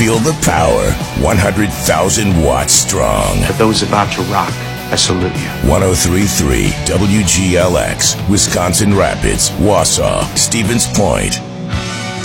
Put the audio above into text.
Feel the power. 100,000 watts strong. For those about to rock, I salute you. 103.3 WGLX, Wisconsin Rapids, Wausau, Stevens Point.